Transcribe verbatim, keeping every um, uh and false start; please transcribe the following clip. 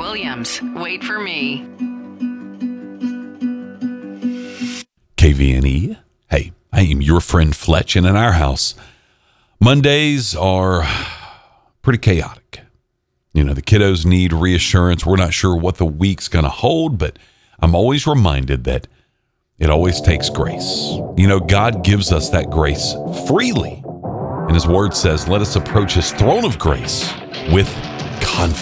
Williams. Wait for me. K V N E. Hey, I am your friend Fletch, and in our house, Mondays are pretty chaotic. You know, the kiddos need reassurance. We're not sure what the week's going to hold, but I'm always reminded that it always takes grace. You know, God gives us that grace freely. And his word says, let us approach his throne of grace with confidence.